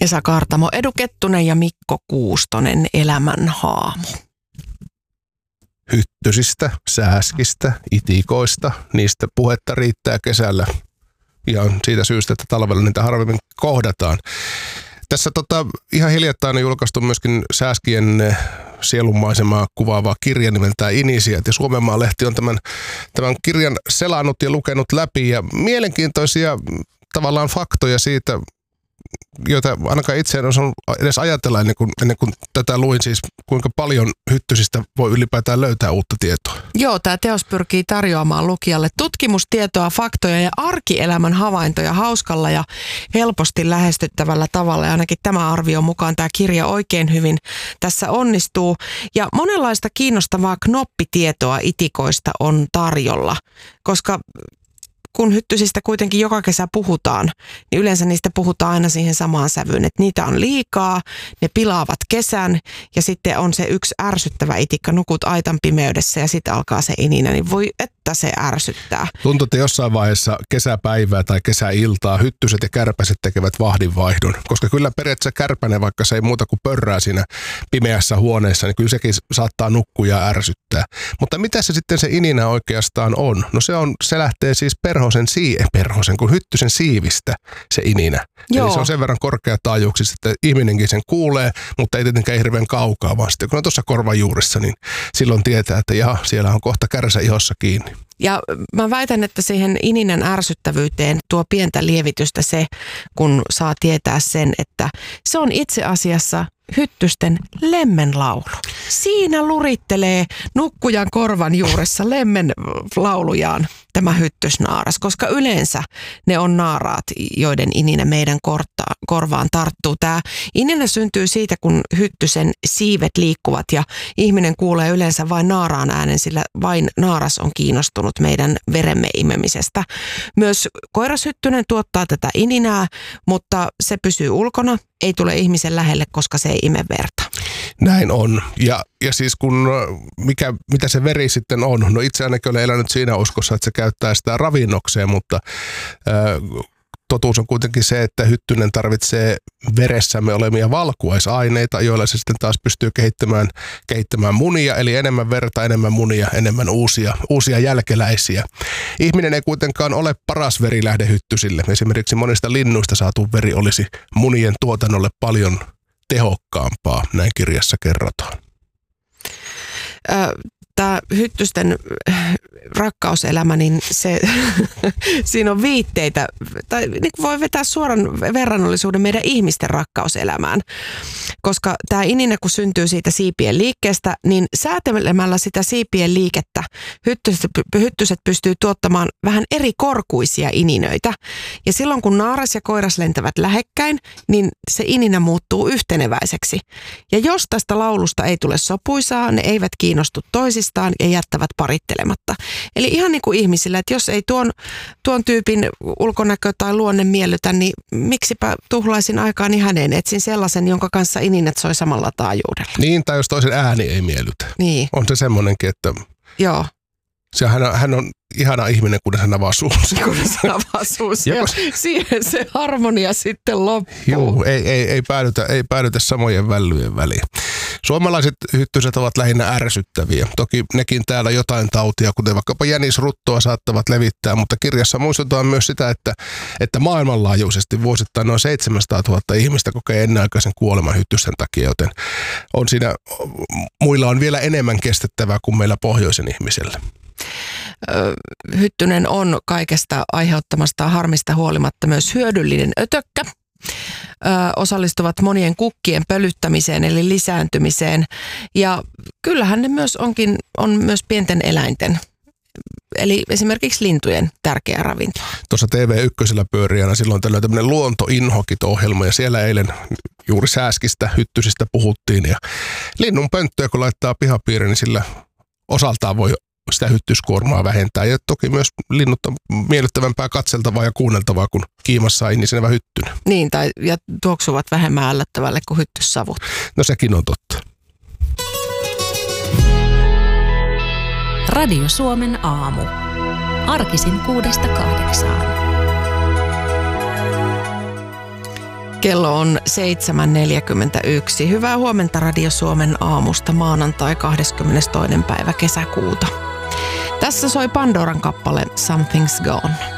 Esa Kaartamo, Edu Kettunen ja Mikko Kuustonen, elämän haamu. Hyttysistä, sääskistä, itikoista, niistä puhetta riittää kesällä. Ja siitä syystä, että talvella niitä harvemmin kohdataan. Tässä ihan hiljattain on julkaistu myöskin sääskien sielunmaisemaa kuvaava kirja nimeltään Inisiat. Ja Suomenmaa-lehti on tämän kirjan selannut ja lukenut läpi. Ja mielenkiintoisia tavallaan faktoja siitä, joita ainakaan itse en osannut edes ajatella ennen kuin tätä luin, siis kuinka paljon hyttysistä voi ylipäätään löytää uutta tietoa. Joo, tämä teos pyrkii tarjoamaan lukijalle tutkimustietoa, faktoja ja arkielämän havaintoja hauskalla ja helposti lähestyttävällä tavalla. Ja ainakin tämä arvion mukaan tämä kirja oikein hyvin tässä onnistuu. Ja monenlaista kiinnostavaa knoppitietoa itikoista on tarjolla, koska kun hyttysistä kuitenkin joka kesä puhutaan, niin yleensä niistä puhutaan aina siihen samaan sävyyn, että niitä on liikaa, ne pilaavat kesän ja sitten on se yksi ärsyttävä itikka, nukut aitan pimeydessä ja sitten alkaa se ininä, niin voi että se ärsyttää. Tuntuu, että jossain vaiheessa kesäpäivää tai kesäiltaa hyttyset ja kärpäset tekevät vahdinvaihdon, koska kyllä periaatteessa kärpänen, vaikka se ei muuta kuin pörrää siinä pimeässä huoneessa, niin kyllä sekin saattaa nukkua ja ärsyttää. Mutta mitä se sitten se ininä oikeastaan on? No se lähtee siis kun hyttysen siivistä se ininä. Joo. Eli se on sen verran korkeataajuuksista, että ihminenkin sen kuulee, mutta ei tietenkään hirveän kaukaa, vaan sitten kun on tuossa korvan juuressa, niin silloin tietää, että jaha, siellä on kohta kärsä ihossa kiinni. Ja mä väitän, että siihen ininän ärsyttävyyteen tuo pientä lievitystä se, kun saa tietää sen, että se on itse asiassa hyttysten lemmenlaulu. Siinä lurittelee nukkujan korvan juuressa lemmenlaulujaan tämä hyttysnaaras, koska yleensä ne on naaraat, joiden ininä meidän korvaan tarttuu. Tämä ininä syntyy siitä, kun hyttysen siivet liikkuvat ja ihminen kuulee yleensä vain naaraan äänen, sillä vain naaras on kiinnostunut meidän veremme imemisestä. Myös koirashyttynen tuottaa tätä ininää, mutta se pysyy ulkona, ei tule ihmisen lähelle, koska se ei ime verta. Näin on. Ja siis mitä se veri sitten on? No itse ainakin olen elänyt siinä uskossa, että se käyttää sitä ravinnokseen, mutta totuus on kuitenkin se, että hyttynen tarvitsee veressämme olemia valkuaisaineita, joilla se sitten taas pystyy kehittämään munia, eli enemmän verta, enemmän munia, enemmän uusia jälkeläisiä. Ihminen ei kuitenkaan ole paras verilähde hyttysille. Esimerkiksi monista linnuista saatu veri olisi munien tuotannolle paljon tehokkaampaa, näin kirjassa kerrotaan. Tämä hyttysten rakkauselämä, niin siinä on viitteitä, tai niin voi vetää suoran verrannollisuuden meidän ihmisten rakkauselämään. Koska tämä ininä, kun syntyy siitä siipien liikkeestä, niin säätelemällä sitä siipien liikettä hyttyset pystyy tuottamaan vähän eri korkuisia ininöitä. Ja silloin, kun naaras ja koiras lentävät lähekkäin, niin se ininä muuttuu yhteneväiseksi. Ja jos tästä laulusta ei tule sopuisaa, ne eivät kiinnostu toisistaan ja jättävät parittelematta. Eli ihan niin kuin ihmisillä, että jos ei tuon tyypin ulkonäkö tai luonne miellytä, niin miksipä tuhlaisin aikaani häneen. Etsin sellaisen, jonka kanssa ininät soi samalla taajuudella. Niin, tai jos toisen ääni ei miellytä. Niin. On se semmoinenkin, että joo. Hän on ihana ihminen, kun hän avaa suusi. Ja siihen se harmonia sitten loppuu. Joo, ei päädytä samojen vällyjen väliin. Suomalaiset hyttyset ovat lähinnä ärsyttäviä. Toki nekin täällä jotain tautia, kuten vaikkapa jänisruttoa saattavat levittää, mutta kirjassa muistutaan myös sitä, että maailmanlaajuisesti vuosittain noin 700 000 ihmistä kokee ennenaikaisen kuoleman hyttysten takia, joten muilla on vielä enemmän kestettävää kuin meillä pohjoisen ihmisellä. Hyttynen on kaikesta aiheuttamasta harmista huolimatta myös hyödyllinen ötökkä. Osallistuvat monien kukkien pölyttämiseen eli lisääntymiseen. Ja kyllähän ne on myös pienten eläinten, eli esimerkiksi lintujen tärkeä ravinto. Tuossa TV1 pyörii aina silloin tämmöinen luontoinhokit-ohjelma ja siellä eilen juuri sääskistä, hyttysistä puhuttiin. Ja linnun pönttöä kun laittaa pihapiiriin, niin sillä osaltaan voi sitä hyttyskuormaa vähentää. Ja toki myös linnut on miellyttävämpää katseltavaa ja kuunneltavaa kuin kiimassa inisenevä hyttynen. Niin, ja tuoksuvat vähemmän ällöttävälle kuin hyttyssavut. No sekin on totta. Radio Suomen aamu. Arkisin 6–8. Kello on 7.41. Hyvää huomenta Radio Suomen aamusta maanantai 22. päivä kesäkuuta. Tässä soi Pandoran kappale Something's Gone.